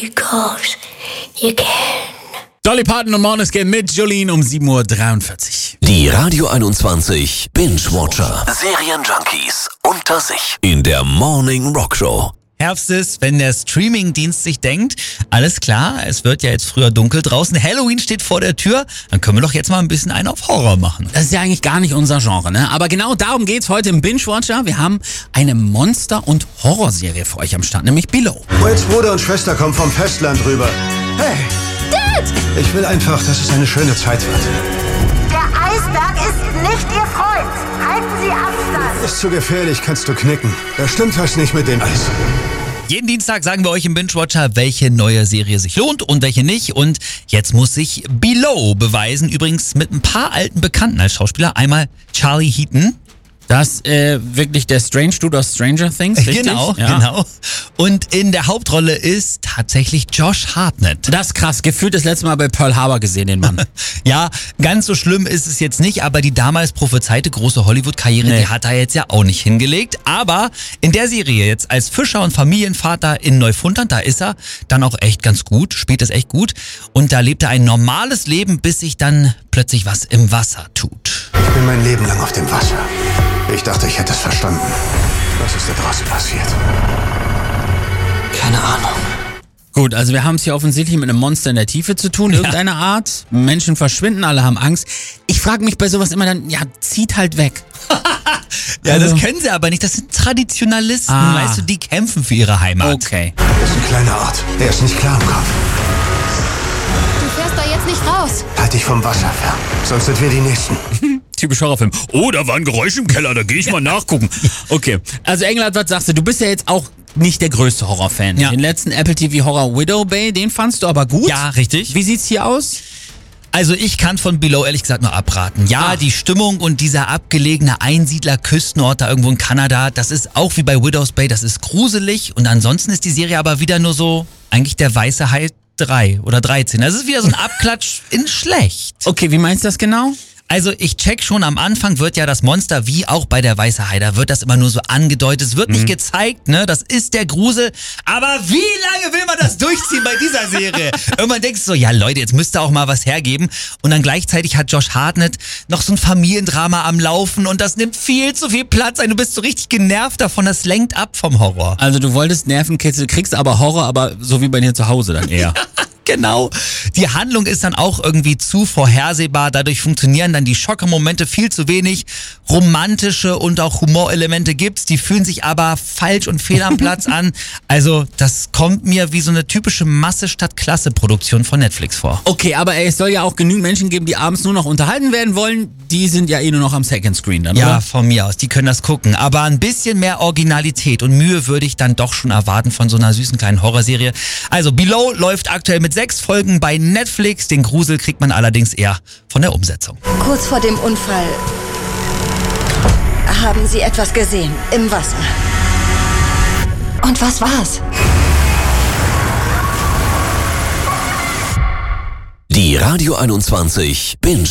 because you can. Dolly Parton und Måneskin mit Jolene um 7:43 Uhr. Die Radio 21 Binge-Watcher. Serienjunkies unter sich in der Morning Rock Show. Herbst ist, wenn der Streamingdienst sich denkt, alles klar, es wird ja jetzt früher dunkel draußen, Halloween steht vor der Tür, dann können wir doch jetzt mal ein bisschen einen auf Horror machen. Das ist ja eigentlich gar nicht unser Genre, ne? Aber genau darum geht's heute im Binge-Watcher. Wir haben eine Monster- und Horrorserie für euch am Start, nämlich Below. Wills Bruder und Schwester kommen vom Festland rüber. Hey! Dad! Ich will einfach, dass es eine schöne Zeit wird. Der Eisberg ist nicht Ihr Freund. Halten Sie Abstand. Ist zu gefährlich, kannst du knicken. Da stimmt was nicht mit dem Eis. Jeden Dienstag sagen wir euch im Binge-Watcher, welche neue Serie sich lohnt und welche nicht. Und jetzt muss sich Below beweisen. Übrigens mit ein paar alten Bekannten als Schauspieler. Einmal Charlie Heaton. Das wirklich der Strange-Dude aus Stranger Things, richtig? Genau. Und in der Hauptrolle ist tatsächlich Josh Hartnett. Das ist krass. Gefühlt das letzte Mal bei Pearl Harbor gesehen, den Mann. Ja, ganz so schlimm ist es jetzt nicht, aber die damals prophezeite große Hollywood-Karriere, die hat er jetzt ja auch nicht hingelegt. Aber in der Serie jetzt als Fischer und Familienvater in Neufundland, da ist er dann auch echt ganz gut, spielt es echt gut. Und da lebt er ein normales Leben, bis sich dann plötzlich was im Wasser tut. Ich bin mein Leben lang auf dem Wasser. Ich dachte, ich hätte es verstanden. Was ist da draußen passiert? Keine Ahnung. Gut, also wir haben es hier offensichtlich mit einem Monster in der Tiefe zu tun, irgendeiner Art. Menschen verschwinden, alle haben Angst. Ich frage mich bei sowas immer dann, zieht halt weg. Ja, das können sie aber nicht. Das sind Traditionalisten, weißt du, die kämpfen für ihre Heimat. Okay. Er ist ein kleiner Ort. Er ist nicht klar im Kopf. Du fährst da jetzt nicht raus. Halt dich vom Wasser fern, sonst sind wir die Nächsten. Typisch Horrorfilm. Oh, da war ein Geräusch im Keller, da gehe ich mal nachgucken. Okay, also Engelhardt, was sagst du? Du bist ja jetzt auch nicht der größte Horrorfan. Ja. Den letzten Apple TV Horror Widow Bay, den fandst du aber gut. Ja, richtig. Wie sieht's hier aus? Also ich kann von Below ehrlich gesagt nur abraten. Ja, die Stimmung und dieser abgelegene Einsiedler-Küstenort da irgendwo in Kanada, das ist auch wie bei Widow's Bay, das ist gruselig. Und ansonsten ist die Serie aber wieder nur so, eigentlich der weiße Hai 3 oder 13. Das ist wieder so ein Abklatsch in schlecht. Okay, wie meinst du das genau? Also ich check schon, am Anfang wird ja das Monster, wie auch bei der Weiße Hai, da wird das immer nur so angedeutet, es wird nicht gezeigt, ne, das ist der Grusel, aber wie lange will man das durchziehen bei dieser Serie? Irgendwann denkst du so, ja Leute, jetzt müsst ihr auch mal was hergeben und dann gleichzeitig hat Josh Hartnett noch so ein Familiendrama am Laufen und das nimmt viel zu viel Platz ein, du bist so richtig genervt davon, das lenkt ab vom Horror. Also du wolltest Nervenkitzel, kriegst aber Horror, aber so wie bei dir zu Hause dann eher. Genau. Die Handlung ist dann auch irgendwie zu vorhersehbar. Dadurch funktionieren dann die Schockmomente viel zu wenig. Romantische und auch Humorelemente gibt's. Die fühlen sich aber falsch und fehl am Platz an. Also das kommt mir wie so eine typische Masse-statt-Klasse-Produktion von Netflix vor. Okay, aber es soll ja auch genügend Menschen geben, die abends nur noch unterhalten werden wollen. Die sind ja nur noch am Second Screen dann, Ja, oder? von mir aus. Die können das gucken. Aber ein bisschen mehr Originalität und Mühe würde ich dann doch schon erwarten von so einer süßen kleinen Horrorserie. Also Below läuft aktuell mit 6 Folgen bei Netflix. Den Grusel kriegt man allerdings eher von der Umsetzung. Kurz vor dem Unfall haben Sie etwas gesehen im Wasser. Und was war's? Die Radio 21 Binge